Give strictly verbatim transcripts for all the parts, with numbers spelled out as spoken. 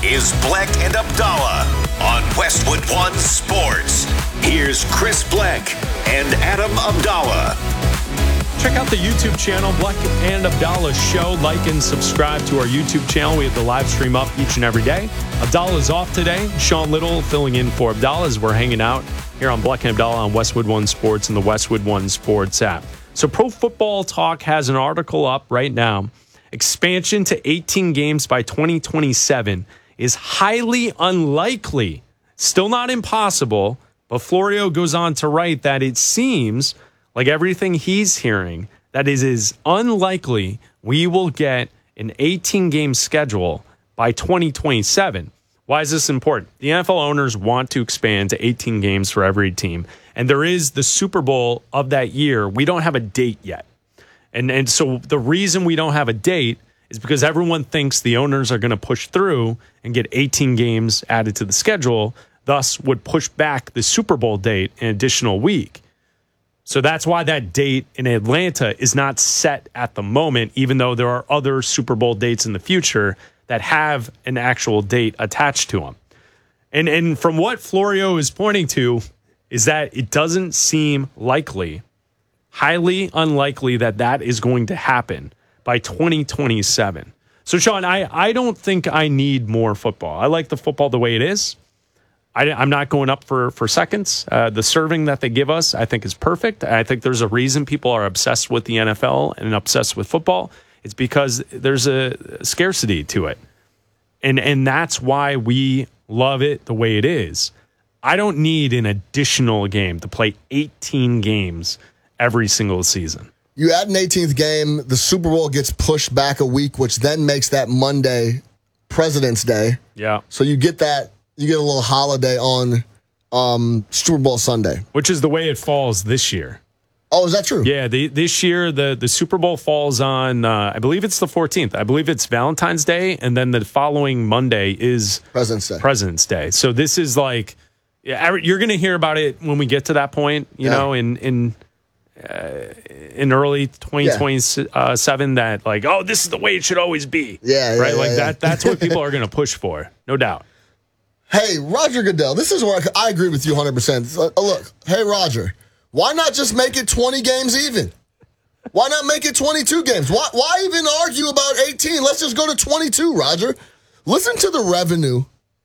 is Bleck and Abdallah on Westwood One Sports. Here's Chris Bleck and Adam Abdallah. Check out the YouTube channel, Bleck and Abdallah Show. Like and subscribe to our YouTube channel. We have the live stream up each and every day. Abdallah's off today. Sean Little filling in for Abdallah as we're hanging out here on Bleck and Abdallah on Westwood One Sports and the Westwood One Sports app. So Pro Football Talk has an article up right now. Expansion to eighteen games by twenty twenty-seven is highly unlikely. Still not impossible, but Florio goes on to write that it seems like everything he's hearing, that it is unlikely we will get an eighteen-game schedule by twenty twenty-seven. Why is this important? The N F L owners want to expand to eighteen games for every team, and there is the Super Bowl of that year. We don't have a date yet. And and so the reason we don't have a date is because everyone thinks the owners are going to push through and get eighteen games added to the schedule, thus would push back the Super Bowl date an additional week. So that's why that date in Atlanta is not set at the moment, even though there are other Super Bowl dates in the future that have an actual date attached to them. And, and from what Florio is pointing to is that it doesn't seem likely, highly unlikely that that is going to happen by twenty twenty-seven. So, Sean, I, I don't think I need more football. I like the football the way it is. I, I'm not going up for, for seconds. Uh, the serving that they give us, I think, is perfect. I think there's a reason people are obsessed with the N F L and obsessed with football. It's because there's a scarcity to it. And, and that's why we love it the way it is. I don't need an additional game to play eighteen games every single season. You add an eighteenth game, the Super Bowl gets pushed back a week, which then makes that Monday President's Day. Yeah. So you get that, you get a little holiday on um, Super Bowl Sunday. Which is the way it falls this year. Oh, is that true? Yeah, the, this year the, the Super Bowl falls on, uh, I believe it's the fourteenth. I believe it's Valentine's Day, and then the following Monday is President's Day. President's Day. So this is like, you're going to hear about it when we get to that point, you yeah. know, in in uh, in early twenty twenty-seven, yeah. that like, oh, this is the way it should always be. Yeah, yeah right. Yeah, like yeah. that. That's what people are going to push for, no doubt. Hey, Roger Goodell, this is where I, I agree with you one hundred percent. Uh, look, hey, Roger, why not just make it twenty games even? Why not make it twenty-two games? Why, why even argue about eighteen? Let's just go to twenty-two, Roger. Listen to the revenue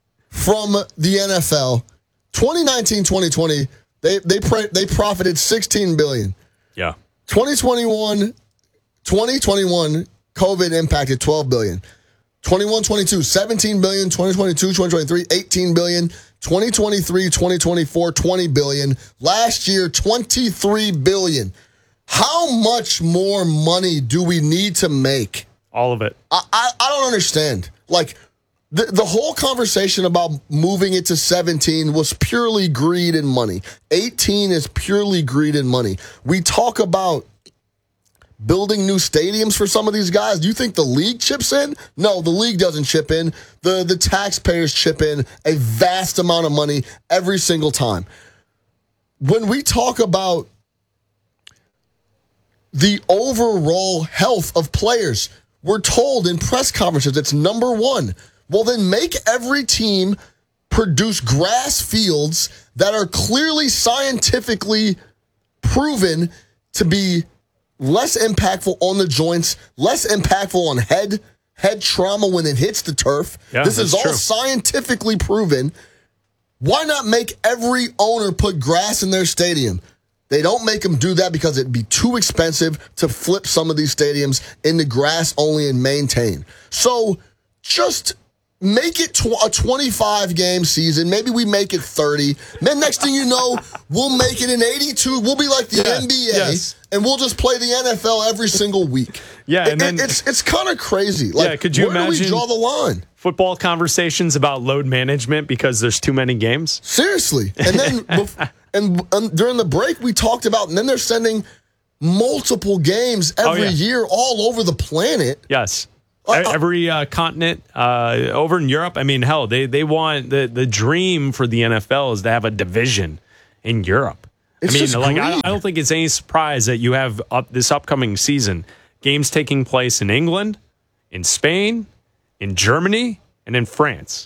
from the N F L. twenty nineteen twenty twenty, they they they profited sixteen billion dollars. Yeah. twenty twenty-one, twenty twenty-one, COVID impacted twelve billion dollars. twenty-one twenty-two, seventeen billion dollars. twenty twenty-two twenty twenty-three, eighteen billion dollars. twenty twenty-three twenty twenty-four, twenty billion dollars. Last year, twenty-three billion dollars. How much more money do we need to make? All of it. I I, I don't understand. Like, The the whole conversation about moving it to seventeen was purely greed and money. eighteen is purely greed and money. We talk about building new stadiums for some of these guys. Do you think the league chips in? No, the league doesn't chip in. The, the taxpayers chip in a vast amount of money every single time. When we talk about the overall health of players, we're told in press conferences it's number one. Well, then make every team produce grass fields that are clearly scientifically proven to be less impactful on the joints, less impactful on head head trauma when it hits the turf. Yeah, this is all true. scientifically proven. Why not make every owner put grass in their stadium? They don't make them do that because it'd be too expensive to flip some of these stadiums into grass only and maintain. So just make it tw- a twenty-five game season. Maybe we make it thirty. Then next thing you know, we'll make it an eighty-two. We'll be like the yeah, N B A, yes. and we'll just play the N F L every single week. Yeah, and it, then, it, it's it's kind of crazy. Like, yeah, could you where imagine do we draw the line? Football conversations about load management because there's too many games? Seriously. And then bef- and, and during the break, we talked about, and then they're sending multiple games every oh, yeah. year all over the planet. Yes. Every uh, continent uh, over in Europe. I mean, hell, they, they want the, the dream for the N F L is to have a division in Europe. It's I mean, just like greed. I don't, I don't think it's any surprise that you have up this upcoming season games taking place in England, in Spain, in Germany, and in France.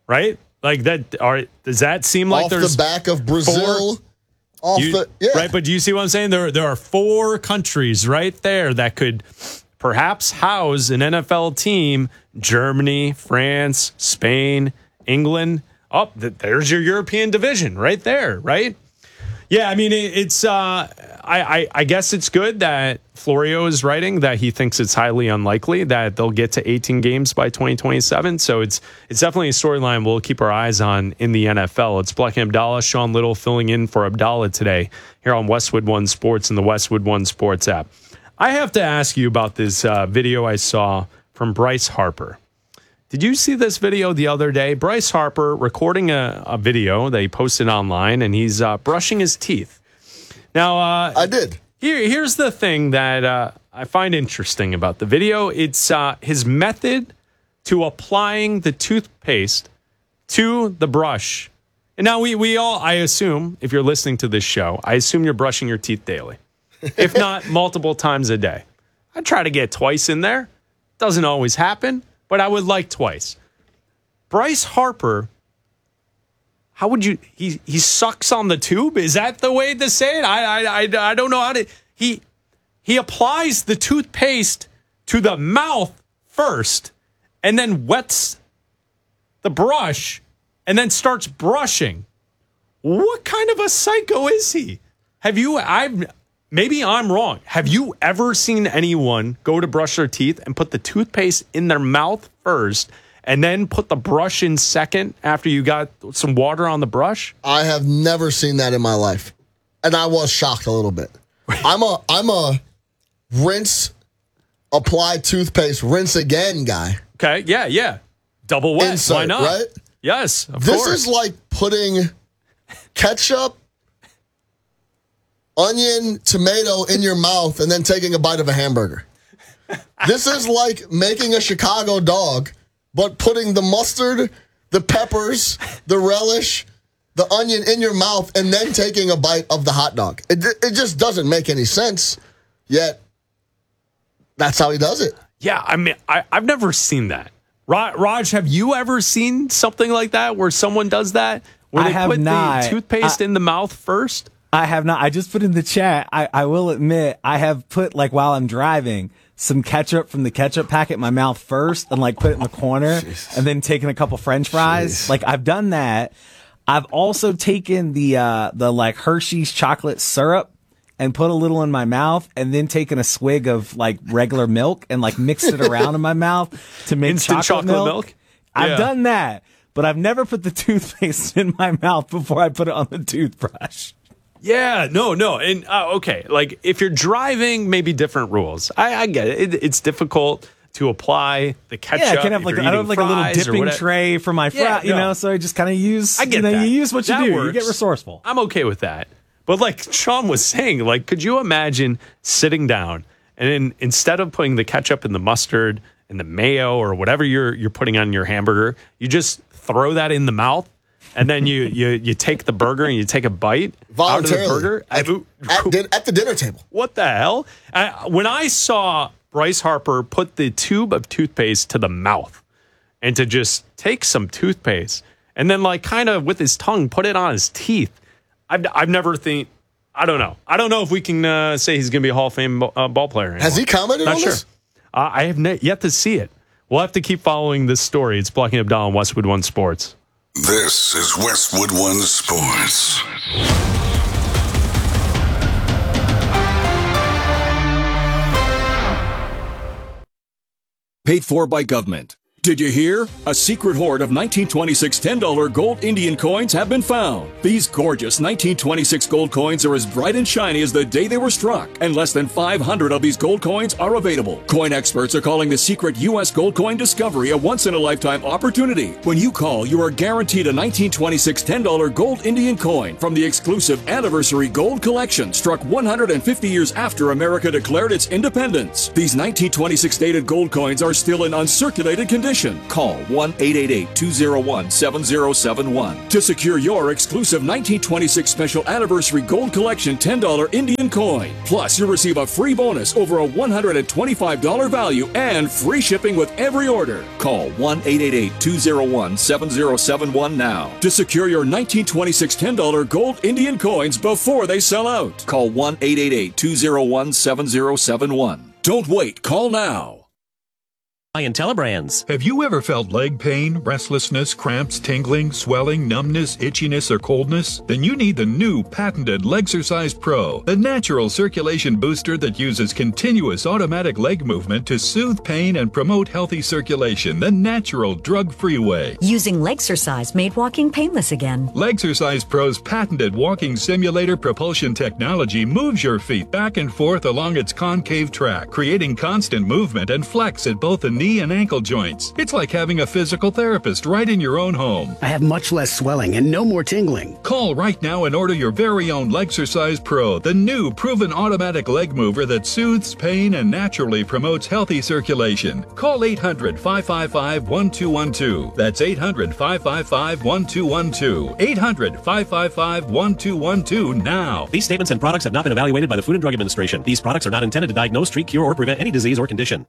right? Like that. Are, does that seem like off there's the back of Brazil? Four, off you, the yeah. Right, but do you see what I'm saying? There, there are four countries right there that could perhaps house an N F L team. Germany, France, Spain, England. Oh, there's your European division right there, right? Yeah, I mean, it's, uh, I, I, I guess it's good that Florio is writing that he thinks it's highly unlikely that they'll get to eighteen games by twenty twenty-seven. So it's it's definitely a storyline we'll keep our eyes on in the N F L. It's Bleck and Abdallah, Sean Little filling in for Abdallah today here on Westwood One Sports and the Westwood One Sports app. I have to ask you about this uh, video I saw from Bryce Harper. Did you see this video the other day? Bryce Harper recording a, a video that he posted online, and he's uh, brushing his teeth. Now, uh, I did. Here, here's the thing that uh, I find interesting about the video. It's uh, his method to applying the toothpaste to the brush. And now we, we all, I assume, if you're listening to this show, I assume you're brushing your teeth daily, if not multiple times a day. I try to get twice in there. Doesn't always happen. But I would like twice. Bryce Harper, how would you, he he sucks on the tube? Is that the way to say it? I I I, I don't know how to, he, he applies the toothpaste to the mouth first and then wets the brush and then starts brushing. What kind of a psycho is he? Have you, I've, maybe I'm wrong. Have you ever seen anyone go to brush their teeth and put the toothpaste in their mouth first and then put the brush in second after you got some water on the brush? I have never seen that in my life. And I was shocked a little bit. I'm a I'm a rinse, apply toothpaste, rinse again guy. Okay, yeah, yeah. Double wet. Insert, Why not? right? Yes, of this course. This is like putting ketchup, onion, tomato in your mouth and then taking a bite of a hamburger. This is like making a Chicago dog, but putting the mustard, the peppers, the relish, the onion in your mouth and then taking a bite of the hot dog. It, it just doesn't make any sense, yet that's how he does it. Yeah, I mean, I, I've never seen that. Raj, have you ever seen something like that where someone does that? Where I they have put not. the toothpaste I, in the mouth first? I have not. I just put in the chat. I, I will admit, I have put, like, while I'm driving, some ketchup from the ketchup packet in my mouth first and, like, put it in the corner Jesus. and then taken a couple French fries. Jeez. Like, I've done that. I've also taken the, uh, the, like, Hershey's chocolate syrup and put a little in my mouth and then taken a swig of, like, regular milk and, like, mixed it around in my mouth to make Instant chocolate, chocolate milk. milk? I've Yeah. done that, but I've never put the toothpaste in my mouth before I put it on the toothbrush. Yeah, no, no. And, uh, okay, like, if you're driving, maybe different rules. I, I get it. it. It's difficult to apply the ketchup. Yeah, I can have like I don't have like a little dipping tray for my fry, Yeah, you no. know. So I just kind of use. I get you know, that. You use what you That do. works. You get resourceful. I'm okay with that. But like Sean was saying, like, could you imagine sitting down and then instead of putting the ketchup and the mustard and the mayo or whatever you're you're putting on your hamburger, you just throw that in the mouth and then you you you take the burger and you take a bite out of the burger at, at, din- at the dinner table. What the hell? I, when I saw Bryce Harper put the tube of toothpaste to the mouth and to just take some toothpaste and then like kind of with his tongue put it on his teeth. I've, I've never think, I don't know. I don't know if we can uh, say he's going to be a Hall of Fame uh, ball player anymore. Has he commented Not on sure. this? Uh, I have ne- yet to see it. We'll have to keep following this story. It's Bleck and Abdallah on Westwood One Sports. This is Westwood One Sports. Paid for by government. Did you hear? A secret hoard of nineteen twenty-six ten dollar gold Indian coins have been found. These gorgeous nineteen twenty-six gold coins are as bright and shiny as the day they were struck, and less than five hundred of these gold coins are available. Coin experts are calling the secret U S gold coin discovery a once-in-a-lifetime opportunity. When you call, you are guaranteed a nineteen twenty-six ten dollar gold Indian coin from the exclusive Anniversary Gold Collection, struck one hundred fifty years after America declared its independence. These nineteen twenty-six dated gold coins are still in uncirculated condition. competition. Call one eight eight eight, two oh one, seven oh seven one to secure your exclusive nineteen twenty-six Special Anniversary Gold Collection ten dollar Indian coin. Plus, you'll receive a free bonus over a one hundred twenty-five dollars value and free shipping with every order. Call one eight eight eight, two oh one, seven oh seven one now to secure your nineteen twenty-six ten dollar gold Indian coins before they sell out. Call one eight eight eight, two oh one, seven oh seven one. Don't wait. Call now. And Telebrands. Have you ever felt leg pain, restlessness, cramps, tingling, swelling, numbness, itchiness, or coldness? Then you need the new patented Legsercise Pro, the natural circulation booster that uses continuous automatic leg movement to soothe pain and promote healthy circulation the natural drug-free way. Using Legsercise made walking painless again. Legsercise Pro's patented walking simulator propulsion technology moves your feet back and forth along its concave track, creating constant movement and flex at both the knee and ankle joints. It's like having a physical therapist right in your own home. I have much less swelling and no more tingling. Call right now and order your very own Legsercise Pro, the new proven automatic leg mover that soothes pain and naturally promotes healthy circulation. Call eight hundred, five five five, one two one two. That's eight hundred, five five five, one two one two. eight hundred, five five five, one two one two now. These statements and products have not been evaluated by the Food and Drug Administration. These products are not intended to diagnose, treat, cure, or prevent any disease or condition.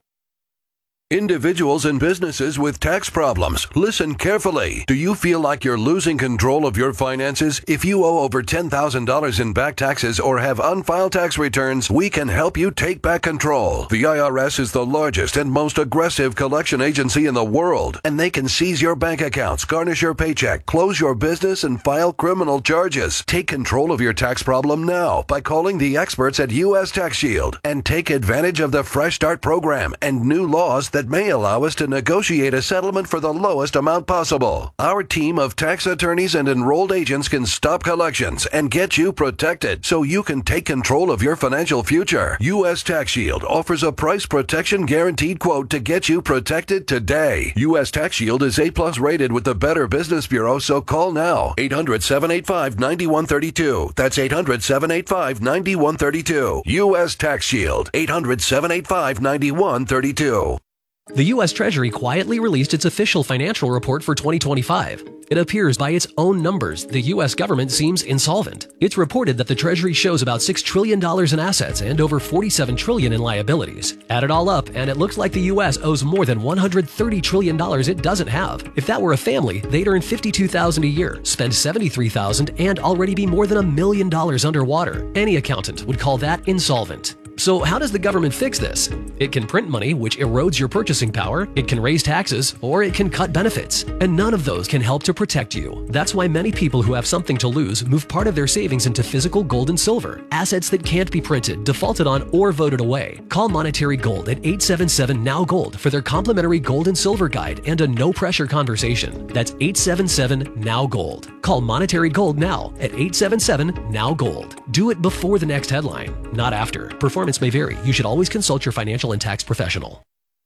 Individuals and businesses with tax problems, listen carefully. Do you feel like you're losing control of your finances? If you owe over ten thousand dollars in back taxes or have unfiled tax returns, we can help you take back control. The I R S is the largest and most aggressive collection agency in the world, and they can seize your bank accounts, garnish your paycheck, close your business, and file criminal charges. Take control of your tax problem now by calling the experts at U S Tax Shield and take advantage of the Fresh Start program and new laws that that may allow us to negotiate a settlement for the lowest amount possible. Our team of tax attorneys and enrolled agents can stop collections and get you protected so you can take control of your financial future. U S Tax Shield offers a price protection guaranteed quote to get you protected today. U S Tax Shield is A plus rated with the Better Business Bureau, so call now. eight hundred, seven eight five, nine one three two. That's eight hundred, seven eight five, nine one three two. U S Tax Shield. eight hundred, seven eight five, nine one three two. The U S Treasury quietly released its official financial report for twenty twenty-five. It appears by its own numbers, the U S government seems insolvent. It's reported that the Treasury shows about six trillion dollars in assets and over forty-seven trillion dollars in liabilities. Add it all up, and it looks like the U S owes more than one hundred thirty trillion dollars it doesn't have. If that were a family, they'd earn fifty-two thousand dollars a year, spend seventy-three thousand dollars, and already be more than a million dollars underwater. Any accountant would call that insolvent. So how does the government fix this? It can print money, which erodes your purchasing power, it can raise taxes, or it can cut benefits. And none of those can help to protect you. That's why many people who have something to lose move part of their savings into physical gold and silver, assets that can't be printed, defaulted on, or voted away. Call Monetary Gold at eight seven seven, N O W Gold for their complimentary gold and silver guide and a no-pressure conversation. That's eight seven seven, N O W Gold. Call Monetary Gold now at eight seven seven, N O W Gold. Do it before the next headline, not after. Performance may vary. You should always consult your financial and tax professional.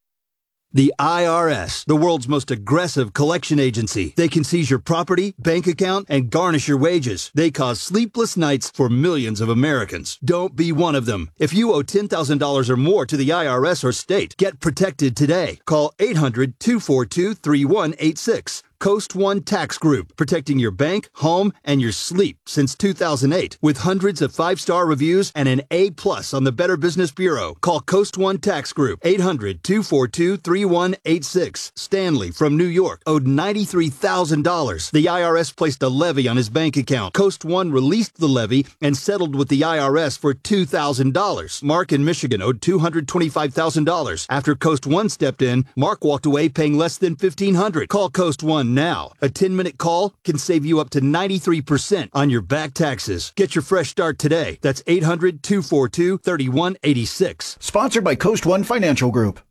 The I R S, the world's most aggressive collection agency. They can seize your property, bank account, and garnish your wages. They cause sleepless nights for millions of Americans. Don't be one of them. If you owe ten thousand dollars or more to the I R S or state, get protected today. Call eight hundred, two four two, three one eight six. Coast One Tax Group, protecting your bank, home, and your sleep since two thousand eight. With hundreds of five-star reviews and an A plus on the Better Business Bureau. Call Coast One Tax Group, eight hundred, two four two, three one eight six. Stanley from New York owed ninety-three thousand dollars. The I R S placed a levy on his bank account. Coast One released the levy and settled with the I R S for two thousand dollars. Mark in Michigan owed two hundred twenty-five thousand dollars. After Coast One stepped in, Mark walked away paying less than fifteen hundred dollars. Call Coast One now. A ten-minute call can save you up to ninety-three percent on your back taxes. Get your fresh start today. That's eight hundred, two four two, three one eight six. Sponsored by Coast One Financial Group.